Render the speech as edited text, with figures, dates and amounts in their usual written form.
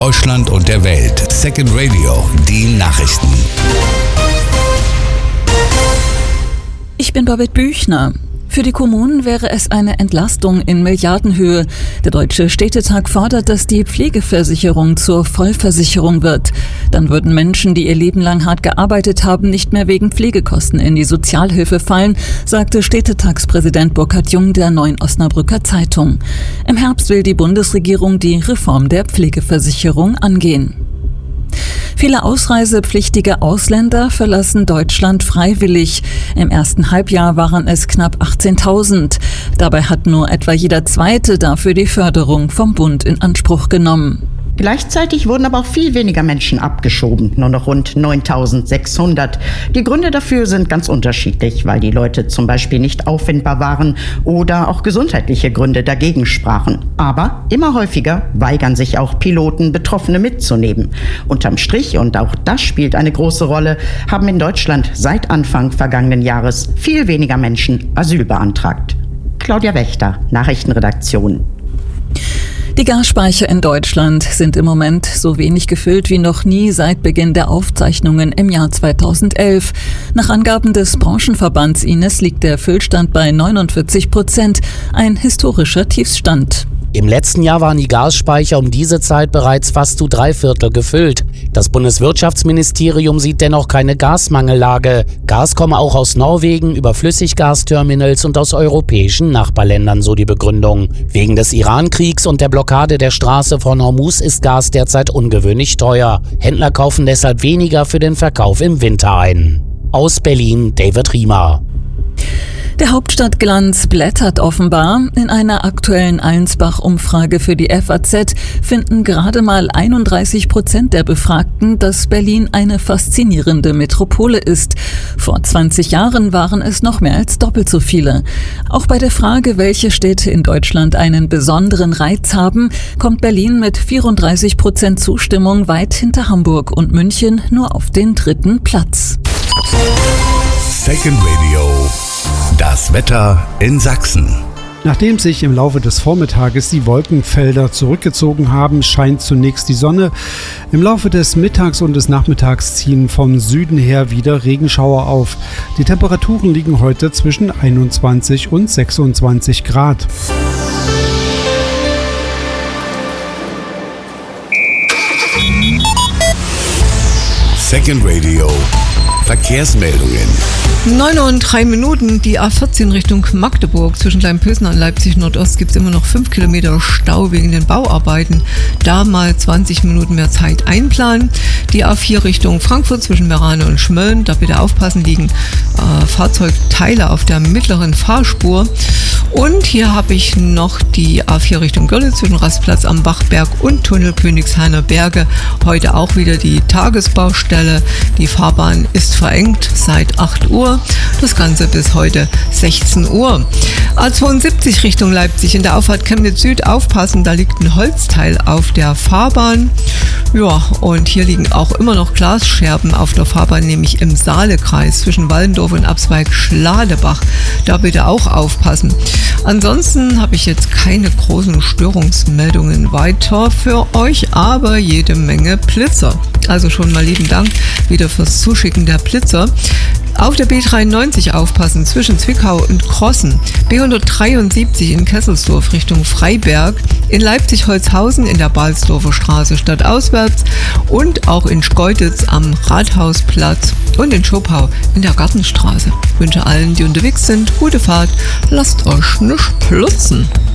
Deutschland und der Welt. Second Radio, die Nachrichten. Ich bin Babette Büchner. Für die Kommunen wäre es eine Entlastung in Milliardenhöhe. Der Deutsche Städtetag fordert, dass die Pflegeversicherung zur Vollversicherung wird. Dann würden Menschen, die ihr Leben lang hart gearbeitet haben, nicht mehr wegen Pflegekosten in die Sozialhilfe fallen, sagte Städtetagspräsident Burkhard Jung der Neuen Osnabrücker Zeitung. Im Herbst will die Bundesregierung die Reform der Pflegeversicherung angehen. Viele ausreisepflichtige Ausländer verlassen Deutschland freiwillig. Im ersten Halbjahr waren es knapp 18.000. Dabei hat nur etwa jeder Zweite dafür die Förderung vom Bund in Anspruch genommen. Gleichzeitig wurden aber auch viel weniger Menschen abgeschoben, nur noch rund 9.600. Die Gründe dafür sind ganz unterschiedlich, weil die Leute zum Beispiel nicht auffindbar waren oder auch gesundheitliche Gründe dagegen sprachen. Aber immer häufiger weigern sich auch Piloten, Betroffene mitzunehmen. Unterm Strich, und auch das spielt eine große Rolle, haben in Deutschland seit Anfang vergangenen Jahres viel weniger Menschen Asyl beantragt. Claudia Wächter, Nachrichtenredaktion. Die Gasspeicher in Deutschland sind im Moment so wenig gefüllt wie noch nie seit Beginn der Aufzeichnungen im Jahr 2011. Nach Angaben des Branchenverbands Ines liegt der Füllstand bei 49%, ein historischer Tiefstand. Im letzten Jahr waren die Gasspeicher um diese Zeit bereits fast zu 3/4 gefüllt. Das Bundeswirtschaftsministerium sieht dennoch keine Gasmangellage. Gas komme auch aus Norwegen über Flüssiggasterminals und aus europäischen Nachbarländern, so die Begründung. Wegen des Iran-Kriegs und der Blockade der Straße von Hormuz ist Gas derzeit ungewöhnlich teuer. Händler kaufen deshalb weniger für den Verkauf im Winter ein. Aus Berlin, David Riemer. Der Hauptstadtglanz blättert offenbar. In einer aktuellen Allensbach-Umfrage für die FAZ finden gerade mal 31% der Befragten, dass Berlin eine faszinierende Metropole ist. Vor 20 Jahren waren es noch mehr als doppelt so viele. Auch bei der Frage, welche Städte in Deutschland einen besonderen Reiz haben, kommt Berlin mit 34% Zustimmung weit hinter Hamburg und München nur auf den 3. Platz. Second Radio. Das Wetter in Sachsen. Nachdem sich im Laufe des Vormittages die Wolkenfelder zurückgezogen haben, scheint zunächst die Sonne. Im Laufe des Mittags und des Nachmittags ziehen vom Süden her wieder Regenschauer auf. Die Temperaturen liegen heute zwischen 21 und 26 Grad. Second Radio. Verkehrsmeldungen. 9:03, die A14 Richtung Magdeburg. Zwischen Kleinpösen und Leipzig Nordost gibt es immer noch 5 Kilometer Stau wegen den Bauarbeiten. Da mal 20 Minuten mehr Zeit einplanen. Die A4 Richtung Frankfurt zwischen Meerane und Schmölln. Da bitte aufpassen, liegen Fahrzeugteile auf der mittleren Fahrspur. Und hier habe ich noch die A4 Richtung Görlitz zwischen Rastplatz am Bachberg und Tunnel Königshainer Berge. Heute auch wieder die Tagesbaustelle. Die Fahrbahn ist verengt seit 8 Uhr. Das Ganze bis heute 16 Uhr. A72 Richtung Leipzig in der Auffahrt Chemnitz Süd aufpassen, da liegt ein Holzteil auf der Fahrbahn. Ja, und hier liegen auch immer noch Glasscherben auf der Fahrbahn, nämlich im Saalekreis zwischen Wallendorf und Abzweig Schladebach. Da bitte auch aufpassen. Ansonsten habe ich jetzt keine großen Störungsmeldungen weiter für euch, aber jede Menge Blitzer. Also schon mal lieben Dank wieder fürs Zuschicken der Blitzer. Auf der B93 aufpassen zwischen Zwickau und Krossen, B173 in Kesselsdorf Richtung Freiberg, in Leipzig-Holzhausen in der Balsdorfer Straße stadtauswärts und auch in Schkeuditz am Rathausplatz und in Schopau in der Gartenstraße. Ich wünsche allen, die unterwegs sind, gute Fahrt, lasst euch nicht plutzen.